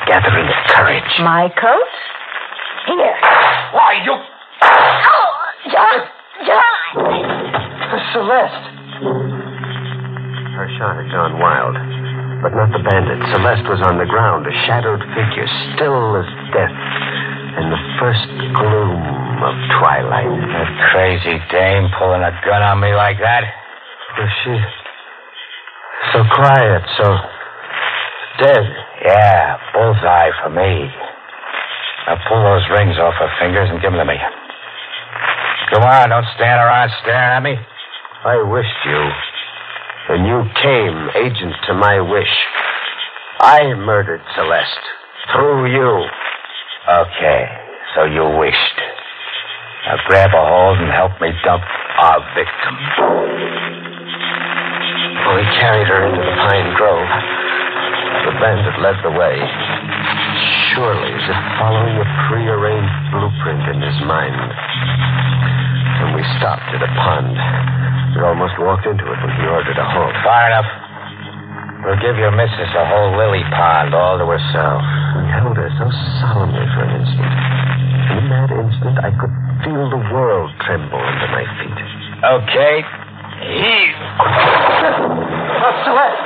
gathering courage. My coat? Here. Why, you... Oh, John! Celeste! Her shot had gone wild, but not the bandit. Celeste was on the ground, a shadowed figure, still as death, in the first gloom of twilight. That crazy dame pulling a gun on me like that? Was she so quiet, so dead? Yeah, bullseye for me. Now pull those rings off her fingers and give them to me. Come on, don't stand around staring at me. I wished you, and you came agent to my wish. I murdered Celeste through you. Okay, so you wished. Now grab a hold and help me dump our victim. We carried her into the pine grove. The bandit led the way, surely as if following a prearranged blueprint in his mind. When we stopped at a pond, we almost walked into it when he ordered a halt. Far enough. We'll give your missus a whole lily pond all to herself. We held her so solemnly for an instant. In that instant, I could feel the world tremble under my feet. Okay. Celeste!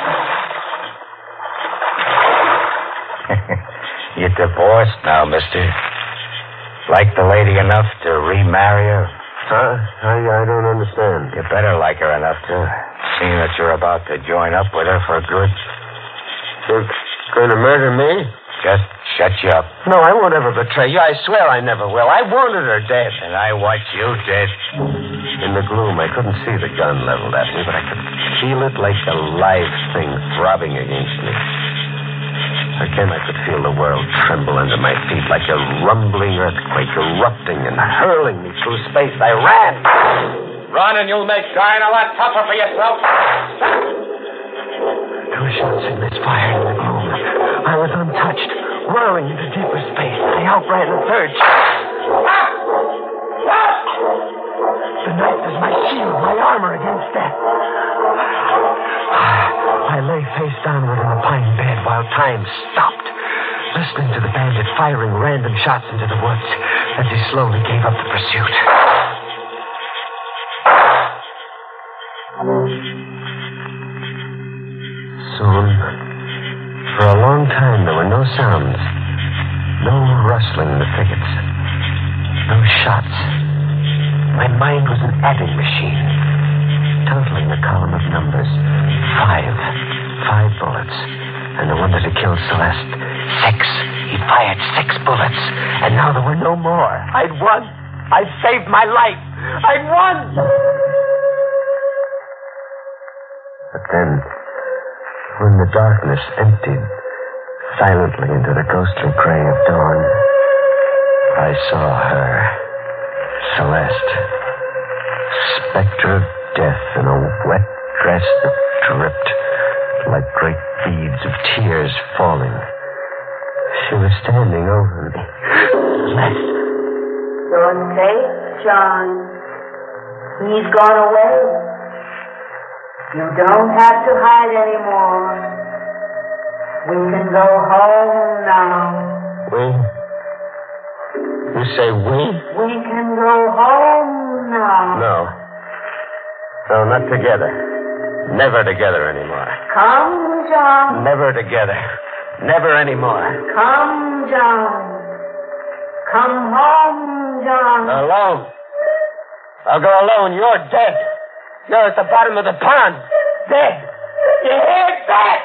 You're divorced now, mister. Like the lady enough to remarry her? Huh? I don't understand. You better like her enough to, seeing that you're about to join up with her for good. You're going to murder me? Just shut you up. No, I won't ever betray you. I swear I never will. I wanted her dead. And I want you dead. In the gloom, I couldn't see the gun leveled at me, but I could feel it like a live thing throbbing against me. Again, I could feel the world tremble under my feet like a rumbling earthquake erupting and hurling me through space. I ran. Run and you'll make dying a lot tougher for yourself. Two shots and misfired in the gloom. I was untouched, whirling into deeper space. I outran a third shot. The knife is my shield, my armor against death. I lay face downward in the pine bed while time stopped, listening to the bandit firing random shots into the woods as he slowly gave up the pursuit. Soon, for a long time, there were no sounds, no rustling in the thickets, no shots. My mind was an adding machine, totaling a column of numbers. 5 bullets. And the one that had killed Celeste, 6. He fired 6 bullets. And now there were no more. I'd won. I'd saved my life. I'd won. But then, when the darkness emptied silently into the ghostly gray of dawn, I saw her, Celeste, specter of death in a wet dress that dripped like great beads of tears falling. She was standing over me. Celeste. You're safe, John. He's gone away. You don't have to hide anymore. We can go home now. We? You say we? We can go home now. No, not together. Never together anymore. Come, John. Never together. Never anymore. Come, John. Come home, John. Alone. I'll go alone. You're dead. You're at the bottom of the pond. Dead. You hear? Dead.